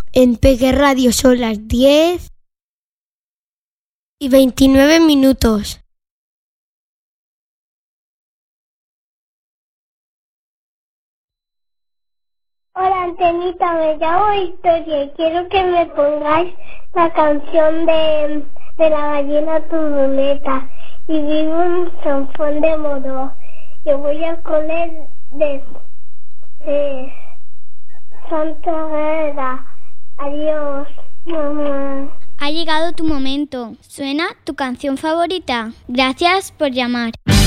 En Peque Radio son las 10:29. Hola, Antenita, me llamo Victoria y quiero que me pongáis la canción de la gallina turuleta y vivo en San Juan de Moró. Yo voy al cole de Santa Vera. Adiós, mamá. Ha llegado tu momento. ¿Suena tu canción favorita? Gracias por llamar.